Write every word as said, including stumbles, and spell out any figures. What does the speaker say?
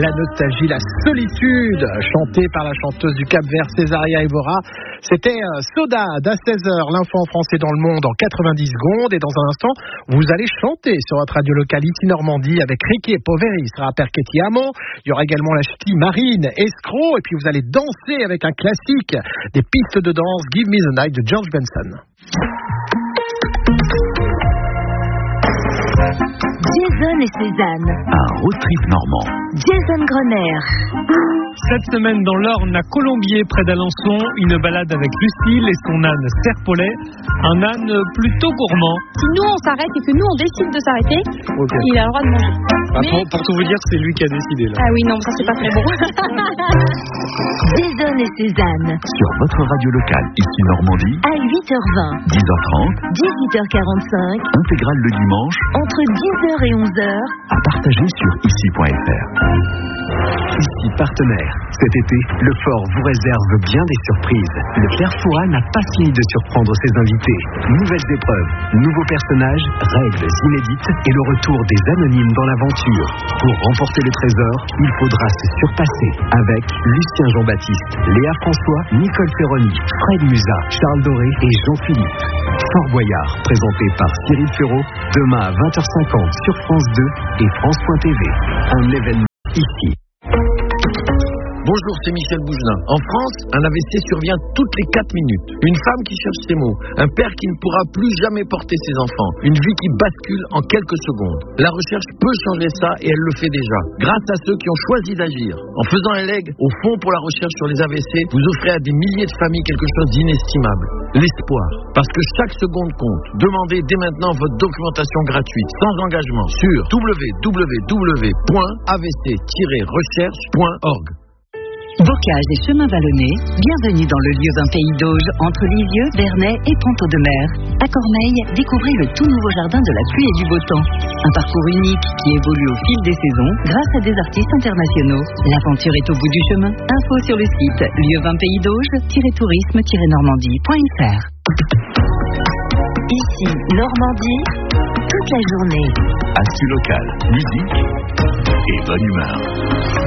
la nostalgie, la solitude, chantée par la chanteuse du Cap-Vert Césaria Evora. C'était Soda à seize heures, l'info en français dans le monde en quatre-vingt-dix secondes. Et dans un instant, vous allez chanter sur votre radio locale ici Normandie avec Ricky et Poveri, il sera Perchetti Amo. Il y aura également la ch'ti Marine, Escroc. Et puis vous allez danser avec un classique, des pistes de danse, Give Me the Night de George Benson. Jason et Cézanne. Un road trip normand. Jason Grenier. Cette semaine dans l'Orne, à Colombier, près d'Alençon, une balade avec Lucille et son âne Serpolet. Un âne plutôt gourmand. Si nous on s'arrête et que nous on décide de s'arrêter, okay. Il a le droit de manger. Ah, Mais... pour, pour tout vous dire, c'est lui qui a décidé là. Ah oui, non, ça c'est pas très bon. Jason et Cézanne. Sur votre radio locale, ici Normandie. À huit heures vingt. dix heures trente. dix-huit heures quarante-cinq. Intégrale le dimanche. Entre dix heures et onze heures. À partager sur ici point f r. Ici partenaire. Cet été, le Fort vous réserve bien des surprises. Le Carrefoura n'a pas fini de surprendre ses invités. Nouvelles épreuves, nouveaux personnages, règles inédites et le retour des anonymes dans l'aventure. Pour remporter le trésor, il faudra se surpasser avec Lucien Jean-Baptiste, Léa François, Nicole Ferroni, Fred Musa, Charles Doré et Jean-Philippe. Fort Boyard, présenté par Cyril Ferraud, demain à vingt heures cinquante sur France deux et France point t v. Un événement ici. Bonjour, c'est Michel Bougelin. En France, un A V C survient toutes les quatre minutes. Une femme qui cherche ses mots. Un père qui ne pourra plus jamais porter ses enfants. Une vie qui bascule en quelques secondes. La recherche peut changer ça et elle le fait déjà. Grâce à ceux qui ont choisi d'agir. En faisant un leg au Fonds pour la recherche sur les A V C, vous offrez à des milliers de familles quelque chose d'inestimable. L'espoir. Parce que chaque seconde compte. Demandez dès maintenant votre documentation gratuite, sans engagement, sur w w w point a v c tiret recherche point org. Bocage et chemin vallonné, bienvenue dans le lieu d'un pays d'Auge entre Lisieux, Bernay et Ponto-de-Mer. À Cormeilles, découvrez le tout nouveau jardin de la pluie et du beau temps. Un parcours unique qui évolue au fil des saisons grâce à des artistes internationaux. L'aventure est au bout du chemin. Info sur le site lieu vingt pays d'Auge tourisme normandie point f r. Ici, Normandie, toute la journée. Actu local, musique et bonne humeur.